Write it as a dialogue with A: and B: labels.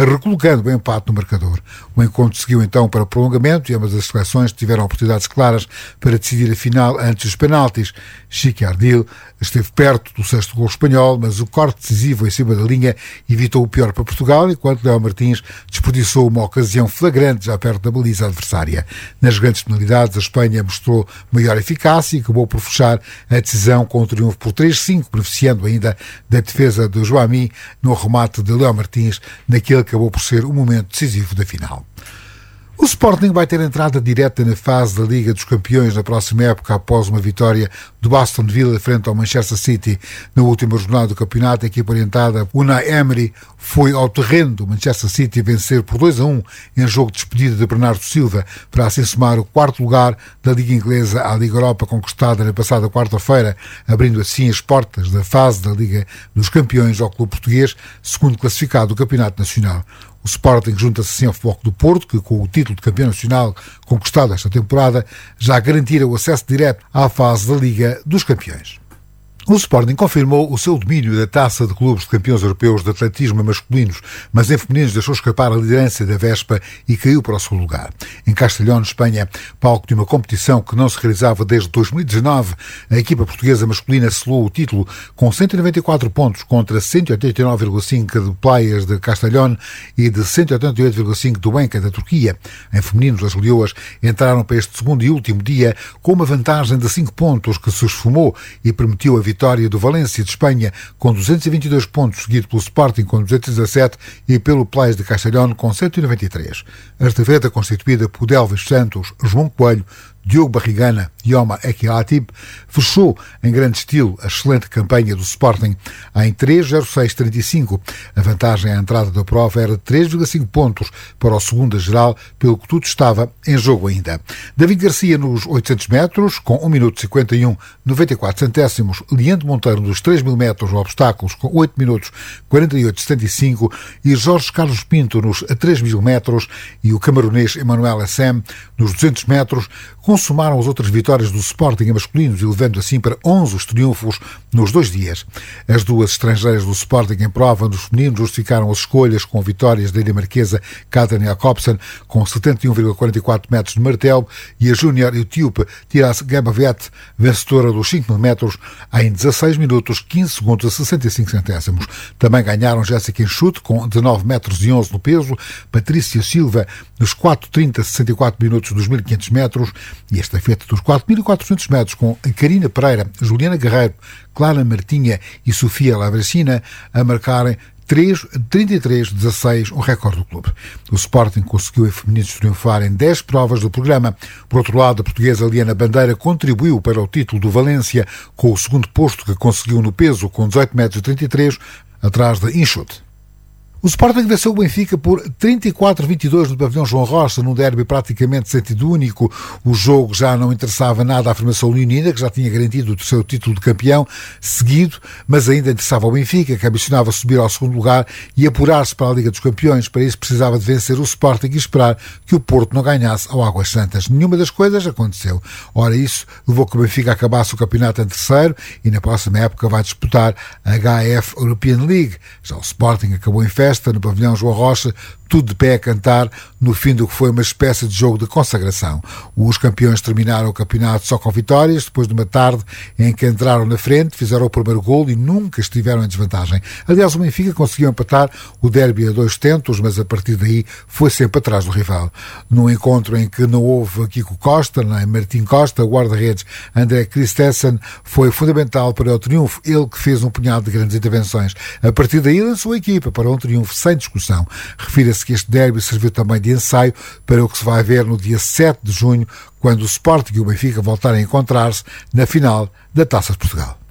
A: recolocando o empate no marcador. O encontro seguiu então para o prolongamento e ambas as seleções tiveram oportunidades claras para decidir a final antes dos penaltis. Chiqui Ardil esteve perto do sexto golo espanhol, mas o corte decisivo em cima da linha evitou o pior para Portugal, enquanto Léo Martins desperdiçou uma ocasião flagrante já perto da baliza adversária. Nas grandes penalidades, a Espanha mostrou maior eficácia e acabou por fechar a decisão com o triunfo por 3-5, beneficiando ainda da defesa de Joami no remate de Léo Martins, naquele que acabou por ser o momento decisivo da final. O Sporting vai ter entrada direta na fase da Liga dos Campeões na próxima época após uma vitória do Aston Villa frente ao Manchester City. Na última jornada do campeonato, a equipa orientada Unai Emery foi ao terreno do Manchester City vencer por 2-1 em jogo de despedida de Bernardo Silva para assim somar o quarto lugar da Liga Inglesa à Liga Europa conquistada na passada quarta-feira, abrindo assim as portas da fase da Liga dos Campeões ao clube português, segundo classificado do Campeonato Nacional. O Sporting junta-se assim ao Futebol Clube do Porto, que com o título de campeão nacional conquistado esta temporada já garantira o acesso direto à fase da Liga dos Campeões. O Sporting confirmou o seu domínio da Taça de Clubes de Campeões Europeus de Atletismo masculinos, mas em femininos deixou escapar a liderança da Vespa e caiu para o segundo lugar. Em Castellón, Espanha, palco de uma competição que não se realizava desde 2019, a equipa portuguesa masculina selou o título com 194 pontos contra 189,5 de Playas de Castellón e de 188,5 do Enca da Turquia. Em femininos, as leoas entraram para este segundo e último dia com uma vantagem de 5 pontos que se esfumou e permitiu a vitória do Valência de Espanha com 222 pontos, seguido pelo Sporting com 217 e pelo Playas de Castellón com 193. A estafeta, constituída por Delvis Santos, João Coelho, Diogo Barrigana e Omar Ekiatib, fechou em grande estilo a excelente campanha do Sporting em 3:06:35. A vantagem à entrada da prova era de 3,5 pontos para o segundo da geral, pelo que tudo estava em jogo ainda. David Garcia nos 800 metros, com 1 minuto 51,94 centésimos. Leandro Monteiro nos 3.000 metros obstáculos, com 8 minutos 48,75. E Jorge Carlos Pinto nos 3.000 metros e o camaronês Emmanuel Assem nos 200 metros, consumaram as outras vitórias do Sporting em masculinos, elevando assim para 11 os triunfos nos 2 dias. As duas estrangeiras do Sporting em prova nos femininos justificaram as escolhas com vitórias da dinamarquesa Katrin Jacobsen com 71,44 metros de martelo e a júnior etíope Tiras Gabavet, vencedora dos 5.000 metros, em 16 minutos 15 segundos e 65 centésimos. Também ganharam Jéssica Enxute com 19 metros e 11 no peso, Patrícia Silva nos 4:30,64 minutos dos 1.500 metros e esta estafeta dos 4.400 metros com Karina Pereira, Juliana Guerreiro, Clara Martinha e Sofia Lavracina a marcarem 3:33:16, um recorde do clube. O Sporting conseguiu em femininos triunfar em 10 provas do programa. Por outro lado, a portuguesa Liana Bandeira contribuiu para o título do Valência com o segundo posto que conseguiu no peso com 18,33 metros, atrás de Enxute. O Sporting venceu o Benfica por 34-22 no pavilhão João Rocha, num derby praticamente sentido único. O jogo já não interessava nada à formação leonina, que já tinha garantido o seu título de campeão seguido, mas ainda interessava ao Benfica, que ambicionava subir ao segundo lugar e apurar-se para a Liga dos Campeões. Para isso precisava de vencer o Sporting e esperar que o Porto não ganhasse ao Águas Santas. Nenhuma das coisas aconteceu. Ora, isso levou que o Benfica acabasse o campeonato em terceiro e na próxima época vai disputar a HF European League. Já o Sporting acabou em festa no pavilhão João Rocha, tudo de pé a cantar, no fim do que foi uma espécie de jogo de consagração. Os campeões terminaram o campeonato só com vitórias, depois de uma tarde em que entraram na frente, fizeram o primeiro golo e nunca estiveram em desvantagem. Aliás, o Benfica conseguiu empatar o derby a 2 tentos, mas a partir daí foi sempre atrás do rival. Num encontro em que não houve Kiko Costa, nem Martim Costa, o guarda-redes André Christensen foi fundamental para o triunfo, ele que fez um punhado de grandes intervenções. A partir daí lançou a equipa para um triunfo sem discussão. Refira-se que este derby serviu também de ensaio para o que se vai ver no dia 7 de junho, quando o Sporting e o Benfica voltarem a encontrar-se na final da Taça de Portugal.